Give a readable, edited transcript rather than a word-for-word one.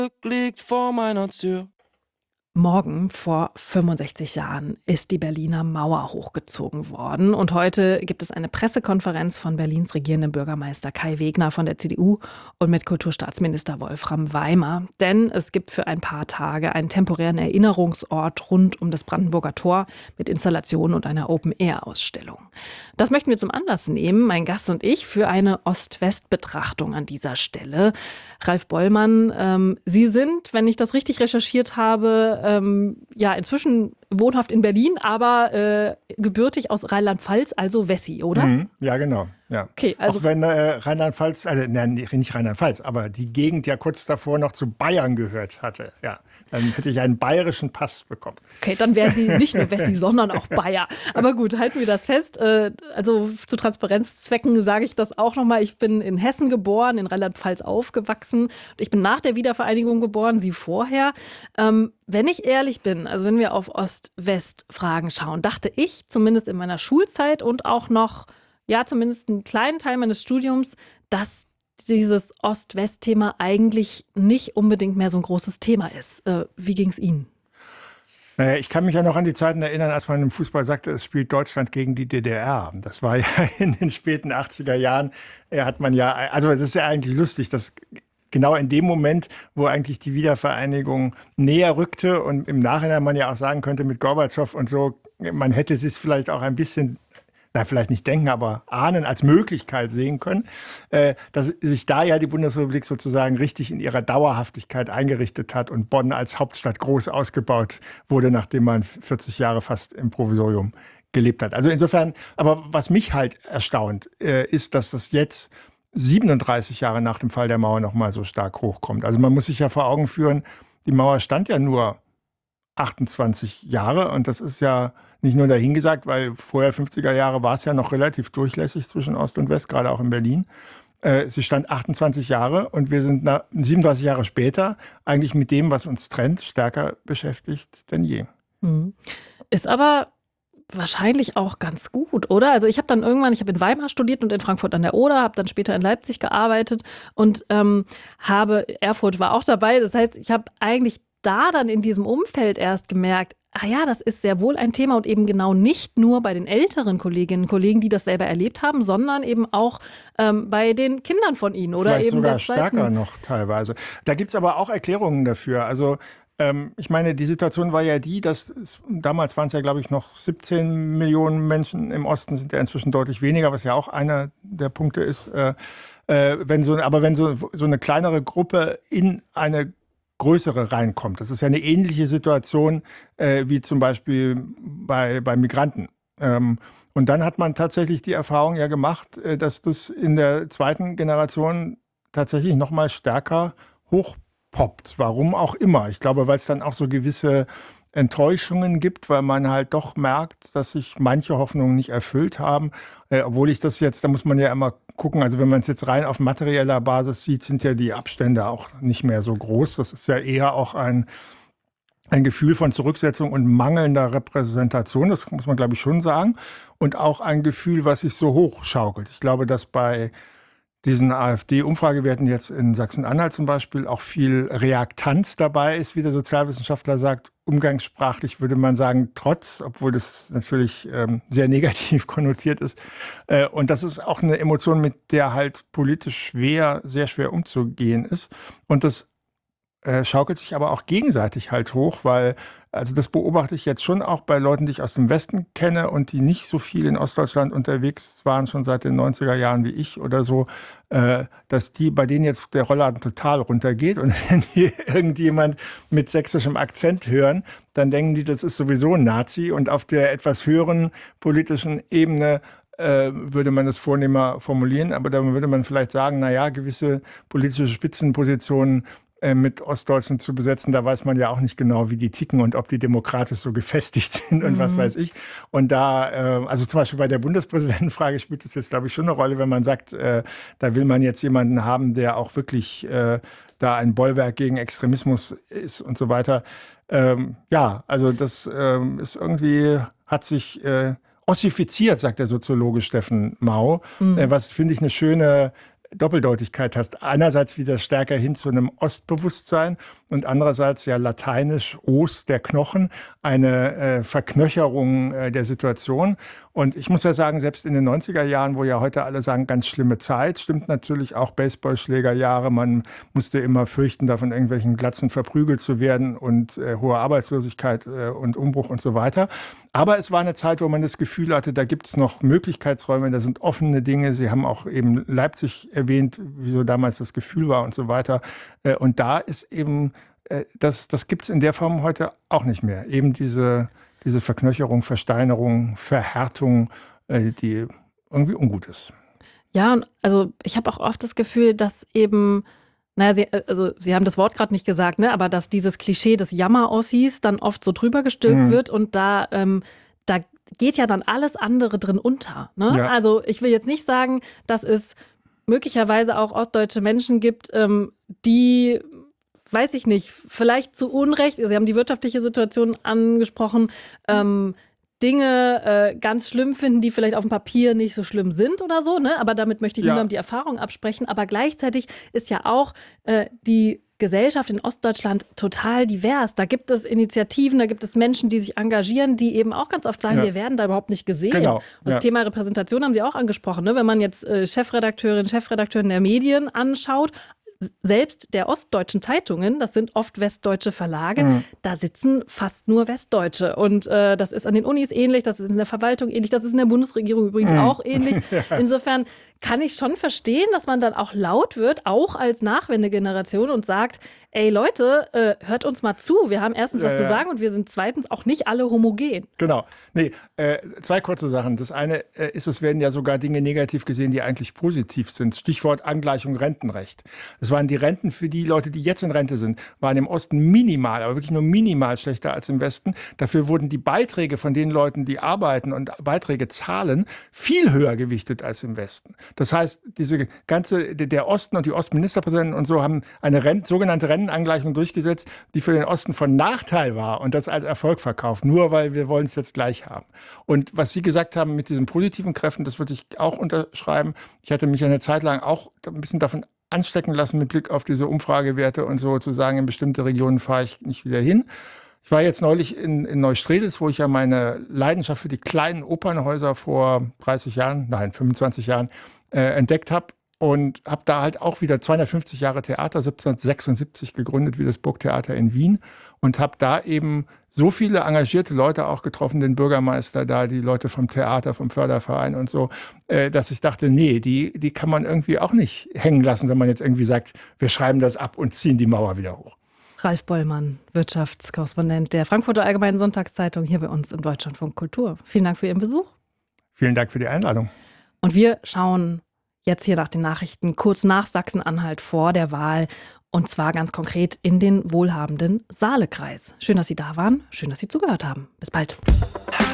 liegt vor meiner Tür. Morgen vor 65 Jahren ist die Berliner Mauer hochgezogen worden. Und heute gibt es eine Pressekonferenz von Berlins regierendem Bürgermeister Kai Wegner von der CDU und mit Kulturstaatsminister Wolfram Weimer. Denn es gibt für ein paar Tage einen temporären Erinnerungsort rund um das Brandenburger Tor mit Installationen und einer Open-Air-Ausstellung. Das möchten wir zum Anlass nehmen, mein Gast und ich, für eine Ost-West-Betrachtung an dieser Stelle. Ralf Bollmann, Sie sind, wenn ich das richtig recherchiert habe, inzwischen wohnhaft in Berlin, aber gebürtig aus Rheinland-Pfalz, also Wessi, oder? Ja, genau. Ja. Okay, also auch wenn Rheinland-Pfalz, nicht Rheinland-Pfalz, aber die Gegend ja kurz davor noch zu Bayern gehört hatte. Ja, dann hätte ich einen bayerischen Pass bekommen. Okay, dann wären Sie nicht nur Wessi, sondern auch Bayer. Aber gut, halten wir das fest. Also zu Transparenzzwecken sage ich das auch nochmal. Ich bin in Hessen geboren, in Rheinland-Pfalz aufgewachsen. Und ich bin nach der Wiedervereinigung geboren, Sie vorher. Wenn ich ehrlich bin, also wenn wir auf Ost-West-Fragen schauen, dachte ich zumindest in meiner Schulzeit und auch noch, ja, zumindest einen kleinen Teil meines Studiums, dass dieses Ost-West-Thema eigentlich nicht unbedingt mehr so ein großes Thema ist. Wie ging es Ihnen? Naja, ich kann mich ja noch an die Zeiten erinnern, als man im Fußball sagte, es spielt Deutschland gegen die DDR. Das war ja in den späten 80er Jahren, hat man ja, also das ist ja eigentlich lustig, dass genau in dem Moment, wo eigentlich die Wiedervereinigung näher rückte und im Nachhinein man ja auch sagen könnte mit Gorbatschow und so, man hätte es vielleicht auch ein bisschen, vielleicht nicht denken, aber ahnen, als Möglichkeit sehen können, dass sich da ja die Bundesrepublik sozusagen richtig in ihrer Dauerhaftigkeit eingerichtet hat und Bonn als Hauptstadt groß ausgebaut wurde, nachdem man 40 Jahre fast im Provisorium gelebt hat. Also insofern, aber was mich halt erstaunt, ist, dass das jetzt 37 Jahre nach dem Fall der Mauer noch mal so stark hochkommt. Also man muss sich ja vor Augen führen, die Mauer stand ja nur 28 Jahre und das ist ja nicht nur dahingesagt, weil vorher 50er Jahre war es ja noch relativ durchlässig zwischen Ost und West, gerade auch in Berlin. Sie stand 28 Jahre und wir sind 37 Jahre später eigentlich mit dem, was uns trennt, stärker beschäftigt denn je. Ist aber wahrscheinlich auch ganz gut, oder? Also ich habe in Weimar studiert und in Frankfurt an der Oder, habe dann später in Leipzig gearbeitet und Erfurt war auch dabei. Das heißt, ich habe eigentlich da dann in diesem Umfeld erst gemerkt, das ist sehr wohl ein Thema und eben genau nicht nur bei den älteren Kolleginnen und Kollegen, die das selber erlebt haben, sondern eben auch bei den Kindern von ihnen. Oder vielleicht eben sogar stärker noch teilweise. Da gibt es aber auch Erklärungen dafür. Also ich meine, die Situation war ja die, damals waren es ja, glaube ich, noch 17 Millionen Menschen im Osten, sind ja inzwischen deutlich weniger, was ja auch einer der Punkte ist. Wenn so eine kleinere Gruppe in eine größere reinkommt. Das ist ja eine ähnliche Situation wie zum Beispiel bei Migranten. Und dann hat man tatsächlich die Erfahrung ja gemacht, dass das in der zweiten Generation tatsächlich noch mal stärker hochpoppt. Warum auch immer. Ich glaube, weil es dann auch so gewisse Enttäuschungen gibt, weil man halt doch merkt, dass sich manche Hoffnungen nicht erfüllt haben. Obwohl ich das jetzt, da muss man ja immer gucken, also wenn man es jetzt rein auf materieller Basis sieht, sind ja die Abstände auch nicht mehr so groß. Das ist ja eher auch ein Gefühl von Zurücksetzung und mangelnder Repräsentation, das muss man, glaube ich, schon sagen. Und auch ein Gefühl, was sich so hochschaukelt. Ich glaube, dass bei diesen AfD-Umfragewerten jetzt in Sachsen-Anhalt zum Beispiel auch viel Reaktanz dabei ist, wie der Sozialwissenschaftler sagt. Umgangssprachlich würde man sagen Trotz, obwohl das natürlich sehr negativ konnotiert ist. Und das ist auch eine Emotion, mit der halt politisch sehr schwer umzugehen ist. Und das schaukelt sich aber auch gegenseitig halt hoch, weil, also das beobachte ich jetzt schon auch bei Leuten, die ich aus dem Westen kenne und die nicht so viel in Ostdeutschland unterwegs waren, schon seit den 90er Jahren wie ich oder so, dass bei denen jetzt der Rollladen total runtergeht und wenn die irgendjemand mit sächsischem Akzent hören, dann denken die, das ist sowieso ein Nazi und auf der etwas höheren politischen Ebene würde man das vornehmer formulieren, aber dann würde man vielleicht sagen, naja, gewisse politische Spitzenpositionen mit Ostdeutschen zu besetzen, da weiß man ja auch nicht genau, wie die ticken und ob die demokratisch so gefestigt sind und was weiß ich. Und da, also zum Beispiel bei der Bundespräsidentenfrage spielt das jetzt, glaube ich, schon eine Rolle, wenn man sagt, da will man jetzt jemanden haben, der auch wirklich da ein Bollwerk gegen Extremismus ist und so weiter. Also das ist irgendwie, hat sich ossifiziert, sagt der Soziologe Steffen Mau, was finde ich eine schöne Doppeldeutigkeit hast. Einerseits wieder stärker hin zu einem Ostbewusstsein und andererseits ja lateinisch Os, der Knochen, eine Verknöcherung der Situation. Und ich muss ja sagen, selbst in den 90er Jahren, wo ja heute alle sagen, ganz schlimme Zeit, stimmt natürlich auch Baseballschlägerjahre. Man musste immer fürchten, da von irgendwelchen Glatzen verprügelt zu werden und hohe Arbeitslosigkeit und Umbruch und so weiter. Aber es war eine Zeit, wo man das Gefühl hatte, da gibt es noch Möglichkeitsräume, da sind offene Dinge. Sie haben auch eben Leipzig erwähnt, wieso damals das Gefühl war und so weiter. Und da ist eben, das gibt es in der Form heute auch nicht mehr. Eben diese Verknöcherung, Versteinerung, Verhärtung, die irgendwie ungut ist. Ja, und also ich habe auch oft das Gefühl, dass eben, naja, Sie haben das Wort gerade nicht gesagt, ne, aber dass dieses Klischee des Jammer-Ossis dann oft so drüber gestülpt wird und da geht ja dann alles andere drin unter. Ne? Ja. Also ich will jetzt nicht sagen, dass es möglicherweise auch ostdeutsche Menschen gibt, die, weiß ich nicht, vielleicht zu Unrecht, Sie haben die wirtschaftliche Situation angesprochen, Dinge ganz schlimm finden, die vielleicht auf dem Papier nicht so schlimm sind oder so, ne? Aber damit möchte ich niemandem die Erfahrung absprechen. Aber gleichzeitig ist ja auch die Gesellschaft in Ostdeutschland total divers. Da gibt es Initiativen, da gibt es Menschen, die sich engagieren, die eben auch ganz oft sagen, wir werden da überhaupt nicht gesehen. Genau. Und das Thema Repräsentation haben Sie auch angesprochen. Ne? Wenn man jetzt Chefredakteurin der Medien anschaut, selbst der ostdeutschen Zeitungen, das sind oft westdeutsche Verlage, da sitzen fast nur Westdeutsche. Und das ist an den Unis ähnlich, das ist in der Verwaltung ähnlich, das ist in der Bundesregierung übrigens auch ähnlich. Insofern kann ich schon verstehen, dass man dann auch laut wird, auch als Nachwendegeneration und sagt, ey Leute, hört uns mal zu. Wir haben erstens was zu sagen und wir sind zweitens auch nicht alle homogen. Genau. Nee, zwei kurze Sachen. Das eine ist, es werden ja sogar Dinge negativ gesehen, die eigentlich positiv sind. Stichwort Angleichung Rentenrecht. Es waren die Renten für die Leute, die jetzt in Rente sind, waren im Osten minimal, aber wirklich nur minimal schlechter als im Westen. Dafür wurden die Beiträge von den Leuten, die arbeiten und Beiträge zahlen, viel höher gewichtet als im Westen. Das heißt, der Osten und die Ostministerpräsidenten und so haben eine sogenannte Rentenangleichung durchgesetzt, die für den Osten von Nachteil war und das als Erfolg verkauft, nur weil wir wollen es jetzt gleich haben. Und was Sie gesagt haben mit diesen positiven Kräften, das würde ich auch unterschreiben. Ich hatte mich eine Zeit lang auch ein bisschen davon anstecken lassen mit Blick auf diese Umfragewerte und so, zu sagen, in bestimmte Regionen fahre ich nicht wieder hin. Ich war jetzt neulich in Neustrelitz, wo ich ja meine Leidenschaft für die kleinen Opernhäuser vor 25 Jahren entdeckt habe und habe da halt auch wieder 250 Jahre Theater, 1776 gegründet, wie das Burgtheater in Wien, und habe da eben so viele engagierte Leute auch getroffen, den Bürgermeister da, die Leute vom Theater, vom Förderverein und so, dass ich dachte, nee, die kann man irgendwie auch nicht hängen lassen, wenn man jetzt irgendwie sagt, wir schreiben das ab und ziehen die Mauer wieder hoch. Ralf Bollmann, Wirtschaftskorrespondent der Frankfurter Allgemeinen Sonntagszeitung, hier bei uns im Deutschlandfunk Kultur. Vielen Dank für Ihren Besuch. Vielen Dank für die Einladung. Und wir schauen jetzt hier nach den Nachrichten kurz nach Sachsen-Anhalt vor der Wahl. Und zwar ganz konkret in den wohlhabenden Saalekreis. Schön, dass Sie da waren. Schön, dass Sie zugehört haben. Bis bald.